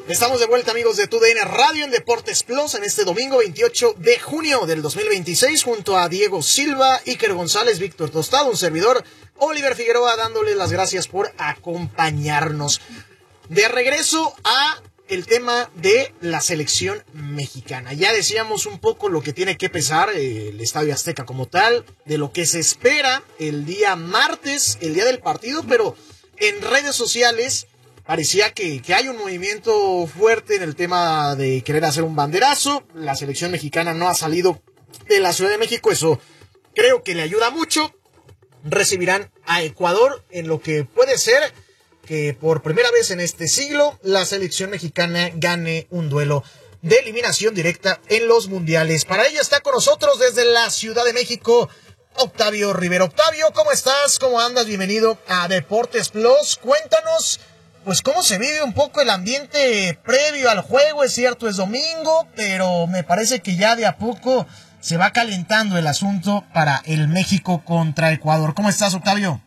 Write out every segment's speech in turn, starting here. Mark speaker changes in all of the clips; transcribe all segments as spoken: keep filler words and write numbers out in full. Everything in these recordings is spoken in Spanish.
Speaker 1: Estamos de vuelta, amigos de TUDN Radio en Deportes Plus en este domingo veintiocho de junio del dos mil veintiséis, junto a Diego Silva, Iker González, Víctor Tostado, un servidor, Oliver Figueroa, dándoles las gracias por acompañarnos. De regreso a el tema de la selección mexicana. Ya decíamos un poco lo que tiene que pesar el Estadio Azteca como tal, de lo que se espera el día martes, el día del partido, pero en redes sociales parecía que, que hay un movimiento fuerte en el tema de querer hacer un banderazo. La selección mexicana no ha salido de la Ciudad de México, eso creo que le ayuda mucho. Recibirán a Ecuador en lo que puede ser que por primera vez en este siglo la selección mexicana gane un duelo de eliminación directa en los mundiales. Para ello está con nosotros desde la Ciudad de México Octavio Rivero. Octavio, ¿cómo estás? ¿Cómo andas? Bienvenido a Deportes Plus. Cuéntanos, pues, cómo se vive un poco el ambiente previo al juego. Es cierto, es domingo, pero me parece que ya de a poco se va calentando el asunto para el México contra Ecuador. ¿Cómo estás, Octavio?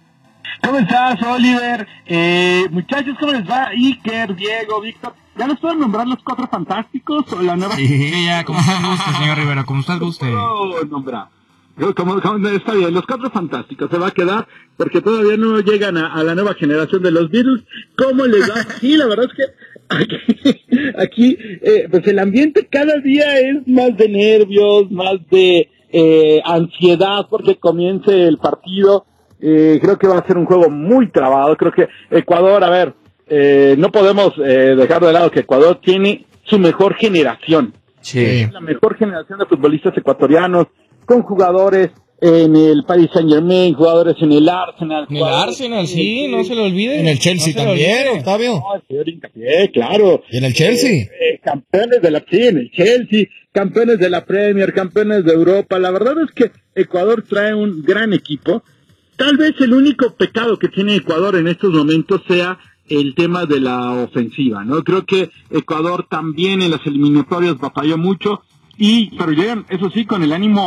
Speaker 2: ¿Cómo estás, Oliver? Eh, muchachos, ¿cómo les va? Iker, Diego, Víctor. ¿Ya los pueden nombrar los cuatro fantásticos o la nueva?
Speaker 3: Sí, ya, como usted guste, señor Rivera, como usted guste.
Speaker 2: No, nombrar. Como, como, está bien, los cuatro fantásticos se va a quedar porque todavía no llegan a, a la nueva generación de los Beatles. ¿Cómo les va? Sí, la verdad es que aquí, aquí eh, pues el ambiente cada día es más de nervios, más de eh, ansiedad porque comience el partido. Eh, creo que va a ser un juego muy trabado. Creo que Ecuador, a ver, eh, no podemos eh, dejar de lado que Ecuador tiene su mejor generación.
Speaker 3: Sí.
Speaker 2: La mejor generación de futbolistas ecuatorianos, con jugadores en el Paris Saint-Germain, jugadores en el Arsenal.
Speaker 3: En el Arsenal, sí, el, no se lo olvide.
Speaker 4: En el Chelsea
Speaker 3: no
Speaker 4: también, Octavio.
Speaker 2: No, señor Hincapié, claro.
Speaker 4: ¿Y en el Chelsea?
Speaker 2: Eh, eh, campeones de la, sí, en el Chelsea, campeones de la Premier, campeones de Europa. La verdad es que Ecuador trae un gran equipo. Tal vez el único pecado que tiene Ecuador en estos momentos sea el tema de la ofensiva, ¿no? Creo que Ecuador también en las eliminatorias batalló mucho, y pero llegan, eso sí, con el ánimo